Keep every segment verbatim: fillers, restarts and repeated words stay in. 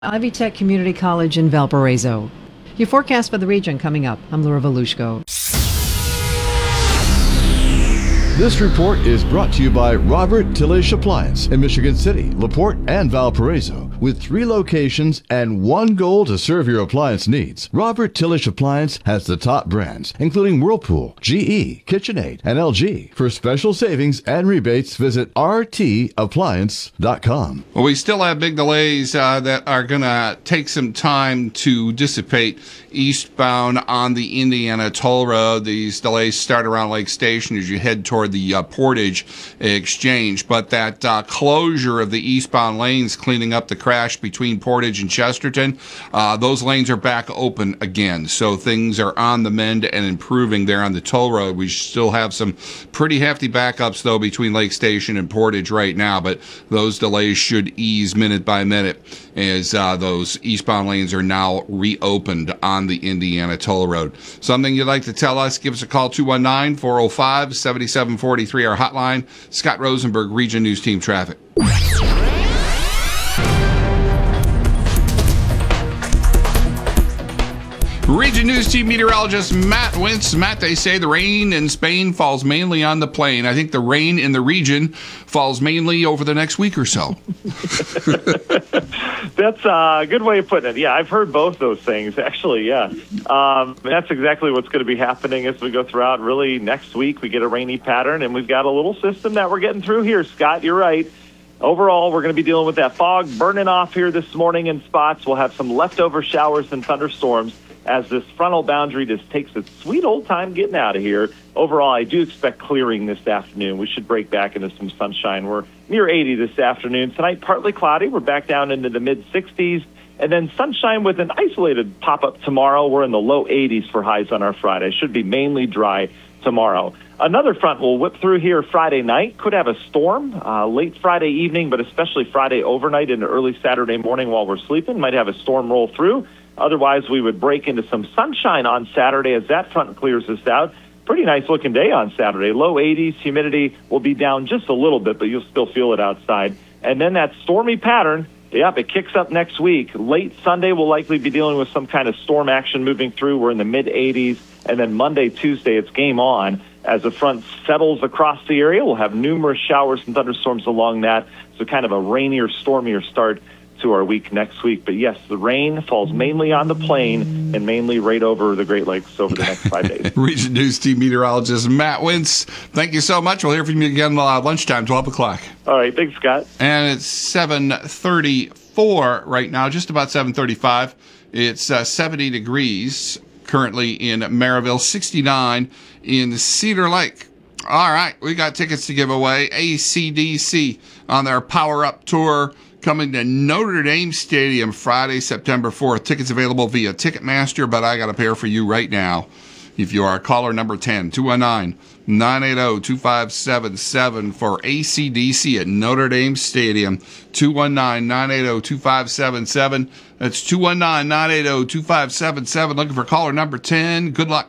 Ivy Tech Community College in Valparaiso. Your forecast for the region coming up. I'm Laura Volushko. This report is brought to you by Robert Tillish Appliance in Michigan City, LaPorte, and Valparaiso. With three locations and one goal to serve your appliance needs, Robert Tillish Appliance has the top brands, including Whirlpool, G E, KitchenAid, and L G. For special savings and rebates, visit r t appliance dot com. Well, we still have big delays uh, that are going to take some time to dissipate eastbound on the Indiana Toll Road. These delays start around Lake Station as you head toward the uh, Portage Exchange, but that uh, closure of the eastbound lanes cleaning up the crash between Portage and Chesterton, uh, those lanes are back open again, so things are on the mend and improving there on the toll road. We still have some pretty hefty backups though between Lake Station and Portage right now, but those delays should ease minute by minute as uh, those eastbound lanes are now reopened on the Indiana Toll Road. Something you'd like to tell us, give us a call, two one nine, four oh five, seven seven four three, our hotline. Scott Rosenberg, Region News Team Traffic. Region News Team meteorologist Matt Wintz. Matt, they say the rain in Spain falls mainly on the plain. I think the rain in the region falls mainly over the next week or so. That's a good way of putting it. Yeah, I've heard both those things, actually, yeah. Um, that's exactly what's going to be happening as we go throughout. Really, next week we get a rainy pattern, and we've got a little system that we're getting through here. Scott, you're right. Overall, we're going to be dealing with that fog burning off here this morning in spots. We'll have some leftover showers and thunderstorms as this frontal boundary just takes its sweet old time getting out of here. Overall, I do expect clearing this afternoon. We should break back into some sunshine. We're near eighty this afternoon. Tonight, partly cloudy. We're back down into the mid-sixties. And then sunshine with an isolated pop-up tomorrow. We're in the low eighties for highs on our Friday. Should be mainly dry tomorrow. Another front will whip through here Friday night. Could have a storm uh, late Friday evening, but especially Friday overnight into early Saturday morning while we're sleeping. Might have a storm roll through. Otherwise, we would break into some sunshine on Saturday as that front clears us out. Pretty nice looking day on Saturday. Low eighties, humidity will be down just a little bit, but you'll still feel it outside. And then that stormy pattern, yep, it kicks up next week. Late Sunday, we'll likely be dealing with some kind of storm action moving through. We're in the mid-eighties. And then Monday, Tuesday, it's game on. As the front settles across the area, we'll have numerous showers and thunderstorms along that. So kind of a rainier, stormier start to our week next week. But yes, the rain falls mainly on the plain and mainly right over the Great Lakes over the next five days. Region News Team meteorologist Matt Wintz, thank you so much. We'll hear from you again uh, lunchtime, twelve o'clock. All right, thanks, Scott. And it's seven thirty-four right now, just about seven thirty-five. It's uh, seventy degrees currently in Maryville, sixty-nine in Cedar Lake. All right, we got tickets to give away. A C D C on their Power Up Tour coming to Notre Dame Stadium Friday, September fourth. Tickets available via Ticketmaster, but I got a pair for you right now. If you are caller number ten, two one nine, nine eight zero, two five seven seven for A C D C at Notre Dame Stadium, two one nine, nine eight zero, two five seven seven. That's two one nine, nine eight zero, two five seven seven. Looking for caller number ten. Good luck.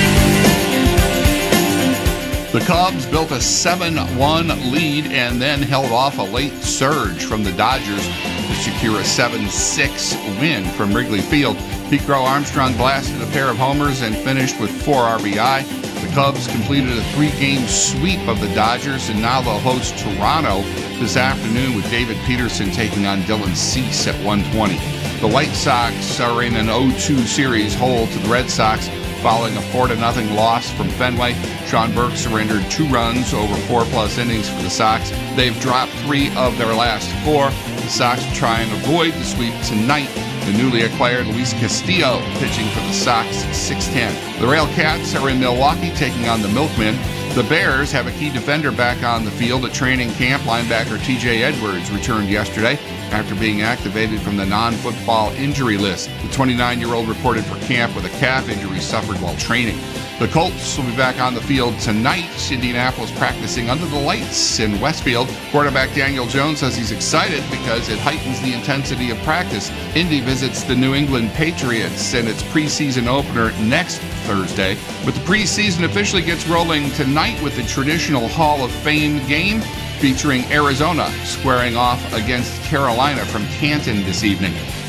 The Cubs built a seven one lead and then held off a late surge from the Dodgers to secure a seven six win from Wrigley Field. Pete Crow Armstrong blasted a pair of homers and finished with four R B I. The Cubs completed a three-game sweep of the Dodgers, and now they'll host Toronto this afternoon with David Peterson taking on Dylan Cease at one twenty. The White Sox are in an oh two series hole to the Red Sox following a four to nothing loss from Fenway. Sean Burke surrendered two runs over four-plus innings for the Sox. They've dropped three of their last four. The Sox try and avoid the sweep tonight. The newly acquired Luis Castillo pitching for the Sox six ten. The Rail Cats are in Milwaukee taking on the Milkmen. The Bears have a key defender back on the field at training camp. Linebacker T J Edwards returned yesterday after being activated from the non-football injury list. The twenty-nine-year-old reported for camp with a calf injury suffered while training. The Colts will be back on the field tonight. Indianapolis practicing under the lights in Westfield. Quarterback Daniel Jones says he's excited because it heightens the intensity of practice. Indy visits the New England Patriots in its preseason opener next Thursday. But the preseason officially gets rolling tonight with the traditional Hall of Fame game featuring Arizona squaring off against Carolina from Canton this evening.